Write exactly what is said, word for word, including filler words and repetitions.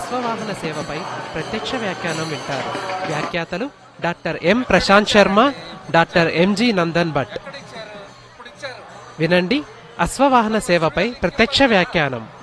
అశ్వవాహన సేవపై ప్రత్యక్ష వ్యాఖ్యానం వింటారు. వ్యాఖ్యాతలు doctor M Prashanth Sharma, doctor MG Nandan Bhatt. వినండి, అశ్వవాహన సేవపై ప్రత్యక్ష వ్యాఖ్యానం.